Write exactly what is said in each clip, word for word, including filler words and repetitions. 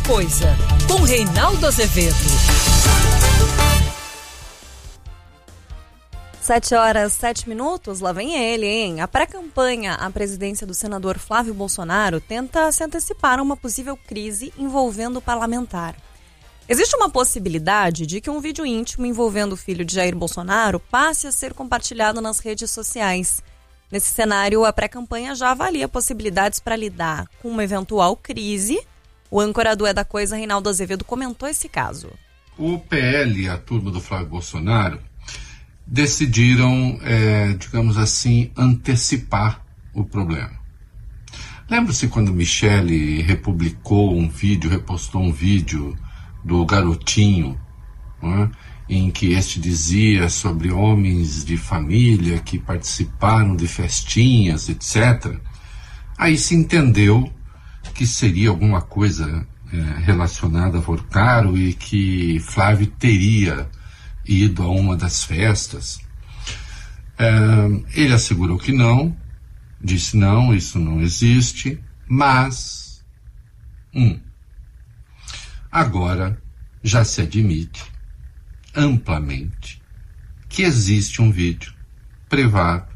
Coisa, com Reinaldo Azevedo. Sete horas, sete minutos, lá vem ele, hein? A pré-campanha à presidência do senador Flávio Bolsonaro tenta se antecipar a uma possível crise envolvendo o parlamentar. Existe uma possibilidade de que um vídeo íntimo envolvendo o filho de Jair Bolsonaro passe a ser compartilhado nas redes sociais. Nesse cenário, a pré-campanha já avalia possibilidades para lidar com uma eventual crise. O âncora do É da Coisa, Reinaldo Azevedo, comentou esse caso. O P L e a turma do Flávio Bolsonaro decidiram, é, digamos assim, antecipar o problema. Lembra-se quando Michele republicou um vídeo, repostou um vídeo do garotinho, né, em que este dizia sobre homens de família que participaram de festinhas, etcétera. Aí se entendeu que seria alguma coisa é, relacionada a Vorcaro e que Flávio teria ido a uma das festas. É, ele assegurou que não, disse não, isso não existe, mas um, agora já se admite amplamente que existe um vídeo privado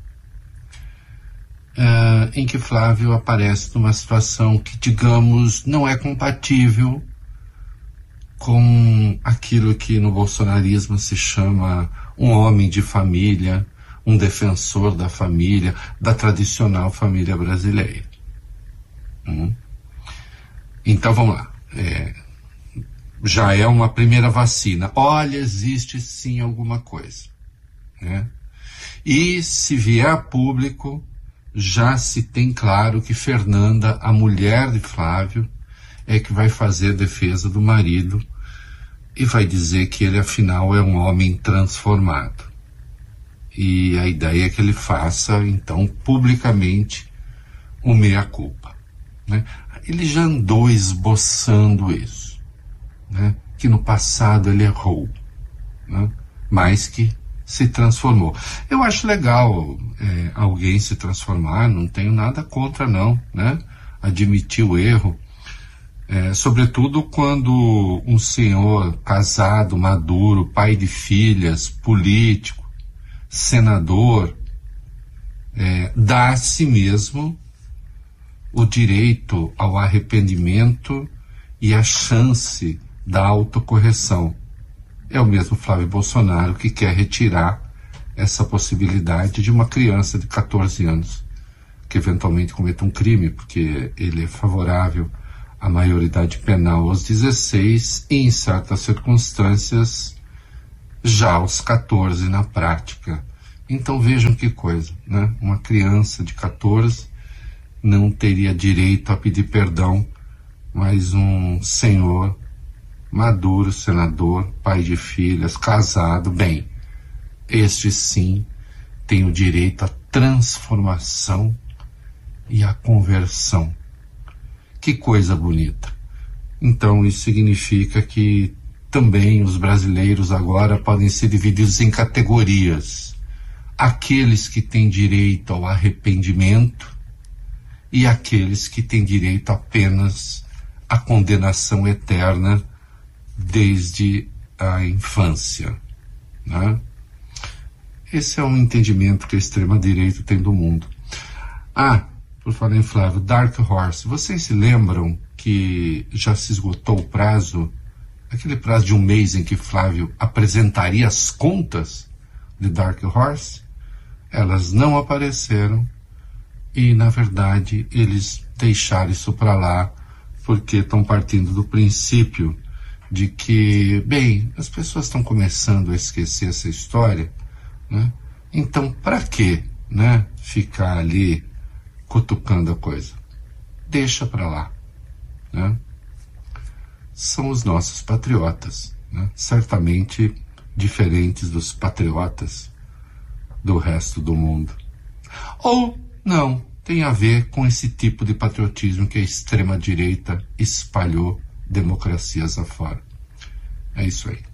é, em que Flávio aparece numa situação que, digamos, não é compatível com aquilo que no bolsonarismo se chama um homem de família, um defensor da família, da tradicional família brasileira. Hum? Então vamos lá. É, já é uma primeira vacina. Olha, existe sim alguma coisa, né? E se vier a público, já se tem claro que Fernanda, a mulher de Flávio, é que vai fazer a defesa do marido e vai dizer que ele, afinal, é um homem transformado. E a ideia é que ele faça, então, publicamente, o meia-culpa, né? Ele já andou esboçando isso, né? Que no passado ele errou, né? Mas que se transformou. Eu acho legal é, alguém se transformar, não tenho nada contra, não, né? Admitir o erro. É, sobretudo quando um senhor casado, maduro, pai de filhas, político, senador, é, dá a si mesmo o direito ao arrependimento e a chance da autocorreção. É o mesmo Flávio Bolsonaro que quer retirar essa possibilidade de uma criança de catorze anos que eventualmente cometa um crime, porque ele é favorável a maioridade penal aos dezesseis e, em certas circunstâncias, já aos catorze na prática. Então vejam que coisa, né? Uma criança de catorze não teria direito a pedir perdão, mas um senhor maduro, senador, pai de filhas, casado, bem, este sim tem o direito à transformação e à conversão. Que coisa bonita. Então isso significa que também os brasileiros agora podem ser divididos em categorias. Aqueles que têm direito ao arrependimento e aqueles que têm direito apenas à condenação eterna desde a infância, né? Esse é um entendimento que a extrema-direita tem do mundo. Ah, por falar em Flávio, Dark Horse, vocês se lembram que já se esgotou o prazo, aquele prazo de um mês em que Flávio apresentaria as contas de Dark Horse? Elas não apareceram e, na verdade, eles deixaram isso para lá porque estão partindo do princípio de que, bem, as pessoas estão começando a esquecer essa história, né? Então, para que, né, ficar ali cutucando a coisa? Deixa para lá, né? São os nossos patriotas, né? Certamente diferentes dos patriotas do resto do mundo. Ou não, tem a ver com esse tipo de patriotismo que a extrema-direita espalhou democracias afora. É isso aí.